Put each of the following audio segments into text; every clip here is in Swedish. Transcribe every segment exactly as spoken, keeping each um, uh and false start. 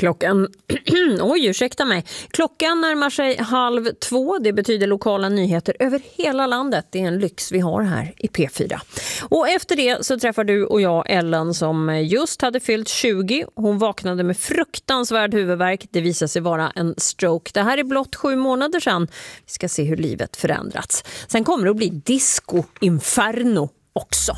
Klockan, oj ursäkta mig, klockan närmar sig halv två, det betyder lokala nyheter över hela landet. Det är en lyx vi har här i P fyra. Och efter det så träffar du och jag Ellen som just hade fyllt tjugo. Hon vaknade med fruktansvärd huvudvärk, det visade sig vara en stroke. Det här är blott sju månader sedan. Vi ska se hur livet förändrats. Sen kommer det att bli disco inferno också.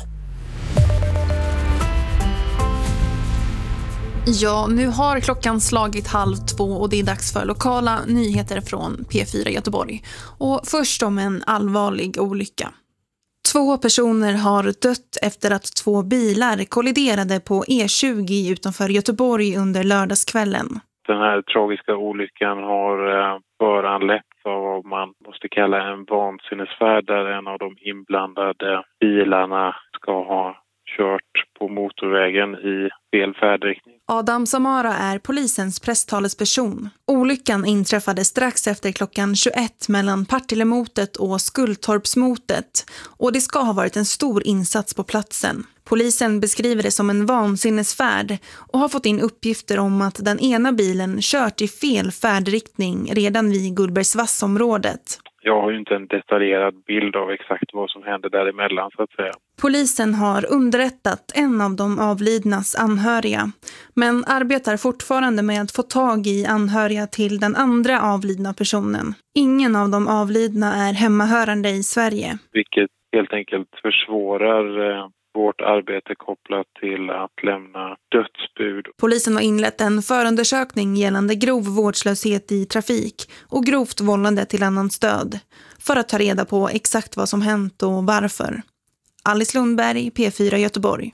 Ja, nu har klockan slagit halv två och det är dags för lokala nyheter från P fyra Göteborg. Och först om en allvarlig olycka. Två personer har dött efter att två bilar kolliderade på E tjugo utanför Göteborg under lördagskvällen. Den här tragiska olyckan har föranletts av vad man måste kalla en vansinnesfärd där en av de inblandade bilarna ska ha kört på motorvägen i fel färdriktning. Adam Samara är polisens presstalesperson. Olyckan inträffade strax efter klockan tjugoett mellan Partillemotet och Skulltorpsmotet och det ska ha varit en stor insats på platsen. Polisen beskriver det som en vansinnesfärd och har fått in uppgifter om att den ena bilen kört i fel färdriktning redan vid Gullbergsvassområdet. Jag har ju inte en detaljerad bild av exakt vad som hände däremellan så att säga. Polisen har underrättat en av de avlidnas anhöriga, men arbetar fortfarande med att få tag i anhöriga till den andra avlidna personen. Ingen av de avlidna är hemmahörande i Sverige. Vilket helt enkelt försvårar eh, vårt arbete kopplat till att lämna dödsbud. Polisen har inlett en förundersökning gällande grov vårdslöshet i trafik och grovt vållande till annans död för att ta reda på exakt vad som hänt och varför. Alice Lundberg, P fyra Göteborg.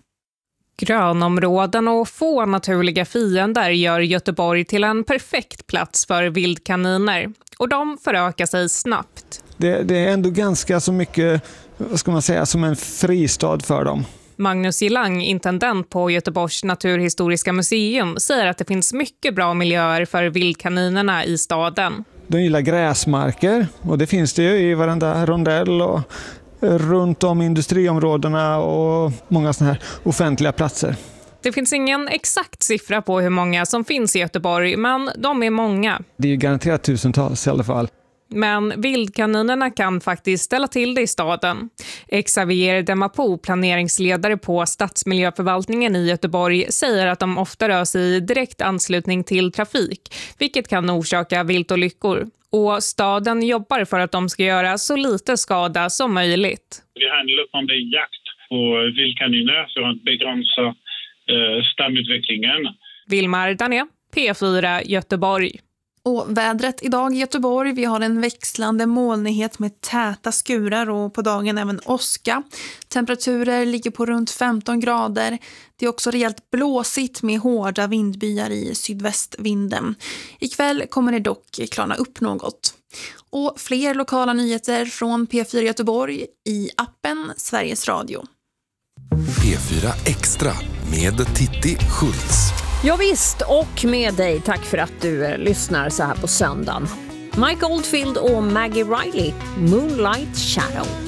Grönområden och få naturliga fiender gör Göteborg till en perfekt plats för vildkaniner. Och de förökar sig snabbt. Det, det är ändå ganska så mycket, vad ska man säga, som en fristad för dem. Magnus Gillang, intendent på Göteborgs naturhistoriska museum, säger att det finns mycket bra miljöer för vildkaninerna i staden. De gillar gräsmarker och det finns det ju i varenda rondell och runt om industriområdena och många sådana här offentliga platser. Det finns ingen exakt siffra på hur många som finns i Göteborg, men de är många. Det är ju garanterat tusentals i alla fall. Men vildkaninerna kan faktiskt ställa till det i staden. Xavier Demapo, planeringsledare på stadsmiljöförvaltningen i Göteborg, säger att de ofta rör sig i direkt anslutning till trafik, vilket kan orsaka viltolyckor. Och staden jobbar för att de ska göra så lite skada som möjligt. Det handlar om det jakt på vildkaniner för att begränsa eh, stamutvecklingen. Vilmar Dané, P fyra Göteborg. Och vädret idag i Göteborg, vi har en växlande molnighet med täta skurar och på dagen även åska. Temperaturer ligger på runt femton grader. Det är också rejält blåsigt med hårda vindbyar i sydvästvinden. Ikväll kommer det dock klarna upp något. Och fler lokala nyheter från P fyra Göteborg i appen Sveriges Radio. P fyra Extra med Titti Schultz. Ja visst, och med dig. Tack för att du eh, lyssnar så här på söndagen. Mike Oldfield och Maggie Riley, Moonlight Shadow.